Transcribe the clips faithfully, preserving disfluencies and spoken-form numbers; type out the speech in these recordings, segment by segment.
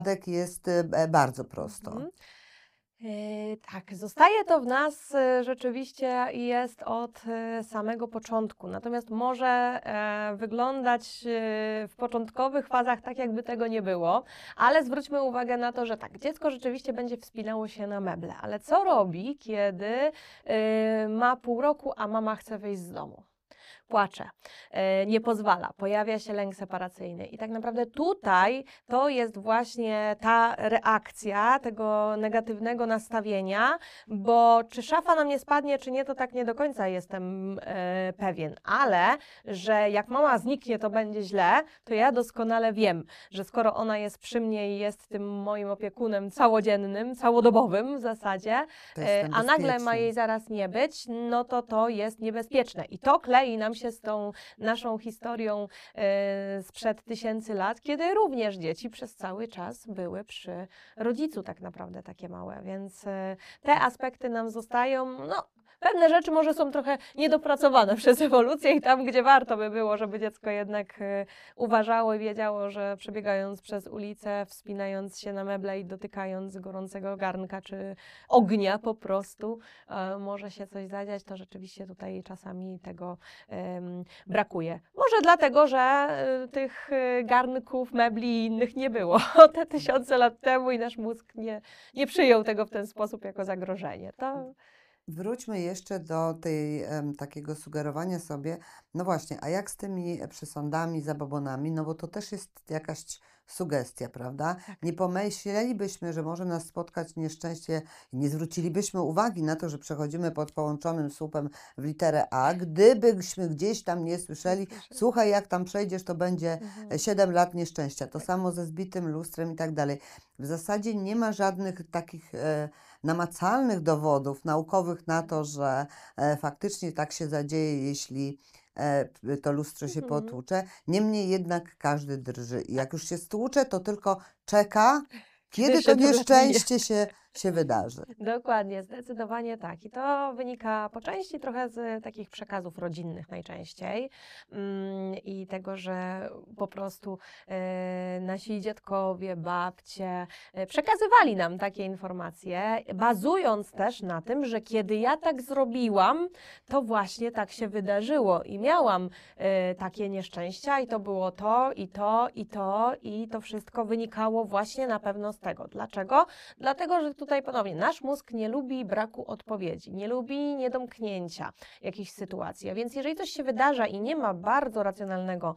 jest e, bardzo prosto. Mhm. Yy, tak, zostaje to w nas y, rzeczywiście i jest od y, samego początku. Natomiast może e, wyglądać y, w początkowych fazach tak, jakby tego nie było, ale zwróćmy uwagę na to, że tak, dziecko rzeczywiście będzie wspinało się na meble, ale co robi, kiedy y, ma pół roku, a mama chce wyjść z domu? Płacze, e, nie pozwala, pojawia się lęk separacyjny i tak naprawdę tutaj to jest właśnie ta reakcja tego negatywnego nastawienia, bo czy szafa nam nie spadnie, czy nie, to tak nie do końca jestem e, pewien, ale że jak mama zniknie, to będzie źle, to ja doskonale wiem, że skoro ona jest przy mnie i jest tym moim opiekunem całodziennym, całodobowym w zasadzie, To jest e, a nagle ma bezpieczne. jej zaraz nie być, no to to jest niebezpieczne i to klei nam się z tą naszą historią e, sprzed tysięcy lat, kiedy również dzieci przez cały czas były przy rodzicu tak naprawdę takie małe, więc e, te aspekty nam zostają, no pewne rzeczy może są trochę niedopracowane przez ewolucję i tam, gdzie warto by było, żeby dziecko jednak e, uważało i wiedziało, że przebiegając przez ulicę, wspinając się na meble i dotykając gorącego garnka czy ognia po prostu, e, może się coś zadziać, to rzeczywiście tutaj czasami tego em, brakuje. Może dlatego, że e, tych e, garnków, mebli i innych nie było te tysiące lat temu i nasz mózg nie, nie przyjął tego w ten sposób jako zagrożenie. To Wróćmy jeszcze do tej em, takiego sugerowania sobie, no właśnie, a jak z tymi przesądami, zabobonami, no bo to też jest jakaś sugestia, prawda? Nie pomyślelibyśmy, że może nas spotkać nieszczęście i nie zwrócilibyśmy uwagi na to, że przechodzimy pod połączonym słupem w literę A, gdybyśmy gdzieś tam nie słyszeli, słuchaj, jak tam przejdziesz, to będzie Mhm. siedem lat nieszczęścia. To samo ze zbitym lustrem i tak dalej. W zasadzie nie ma żadnych takich e, namacalnych dowodów naukowych na to, że e, faktycznie tak się zadzieje, jeśli e, p- to lustro się Mhm. potłucze. Niemniej jednak każdy drży. I jak już się stłucze, to tylko czeka, kiedy to siedem lat minie. nieszczęście się, się wydarzy. Dokładnie, zdecydowanie tak. I to wynika po części trochę z takich przekazów rodzinnych najczęściej mm, i tego, że po prostu e, nasi dziadkowie, babcie e, przekazywali nam takie informacje, bazując też na tym, że kiedy ja tak zrobiłam, to właśnie tak się wydarzyło i miałam e, takie nieszczęścia i to było to, i to, i to, i to wszystko wynikało właśnie na pewno z tego. Dlaczego? Dlatego, że tutaj ponownie nasz mózg nie lubi braku odpowiedzi, nie lubi niedomknięcia jakichś sytuacji. A więc jeżeli coś się wydarza i nie ma bardzo racjonalnego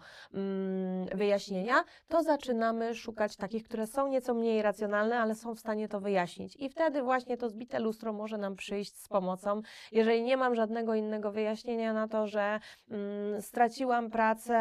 mm, wyjaśnienia, to zaczynamy szukać takich, które są nieco mniej racjonalne, ale są w stanie to wyjaśnić. I wtedy właśnie to zbite lustro może nam przyjść z pomocą. Jeżeli nie mam żadnego innego wyjaśnienia na to, że mm, straciłam pracę,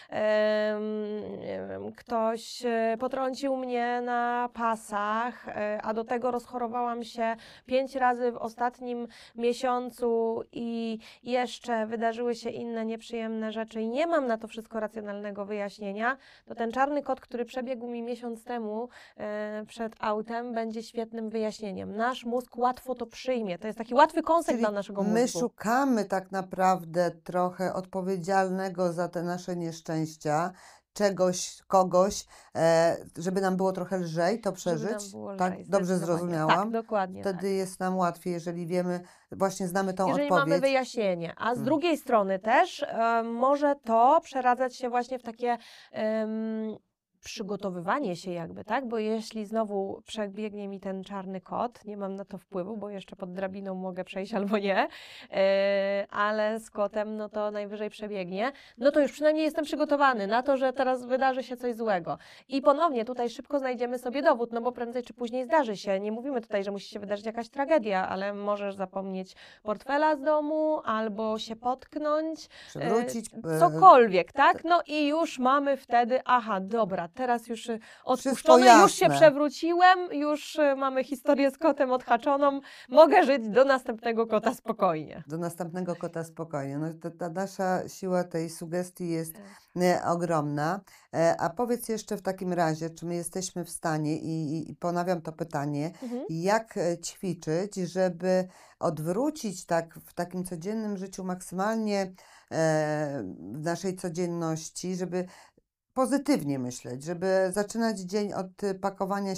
em, nie wiem, ktoś e, potrącił mnie na pasach, e, a do tego rozchorowałam się pięć razy w ostatnim miesiącu i jeszcze wydarzyły się inne nieprzyjemne rzeczy i nie mam na to wszystko racjonalnego wyjaśnienia, to ten czarny kot, który przebiegł mi miesiąc temu e, przed autem, będzie świetnym wyjaśnieniem. Nasz mózg łatwo to przyjmie. To jest taki łatwy konsekt Czyli dla naszego mózgu. my szukamy tak naprawdę trochę odpowiedzialnego za te nasze nieszczęścia, czegoś, kogoś, e, żeby nam było trochę lżej to Żeby nam przeżyć. było Tak, lżej, dobrze zdecydowanie. zrozumiałam? Tak, dokładnie tak. Wtedy jest nam łatwiej, jeżeli wiemy, właśnie znamy tą Jeżeli mamy odpowiedź. wyjaśnienie, a z Mm. drugiej strony też e, może to przeradzać się właśnie w takie em, przygotowywanie się jakby, tak? Bo jeśli znowu przebiegnie mi ten czarny kot, nie mam na to wpływu, bo jeszcze pod drabiną mogę przejść albo nie, e, ale z kotem no to najwyżej przebiegnie, no to już przynajmniej jestem przygotowany na to, że teraz wydarzy się coś złego. I ponownie tutaj szybko znajdziemy sobie dowód, no bo prędzej czy później zdarzy się. Nie mówimy tutaj, że musi się wydarzyć jakaś tragedia, ale możesz zapomnieć portfela z domu albo się potknąć, Przewrócić. e, e, cokolwiek, tak? No i już mamy wtedy, aha, dobra, teraz już y, Wszystko odpuszczone, już się jasne. przewróciłem, już y, mamy historię z kotem odhaczoną, mogę żyć do następnego kota spokojnie. Do następnego kota spokojnie. No, to, ta nasza siła tej sugestii jest e, ogromna. E, a powiedz jeszcze w takim razie, czy my jesteśmy w stanie, i, i, i ponawiam to pytanie, Mhm. jak e, ćwiczyć, żeby odwrócić tak w takim codziennym życiu maksymalnie e, w naszej codzienności, żeby pozytywnie myśleć, żeby zaczynać dzień od y, pakowania